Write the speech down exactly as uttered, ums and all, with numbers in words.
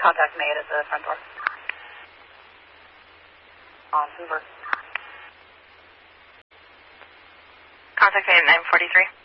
Contact made at the front door. On Hoover. Contact made at nine forty-three.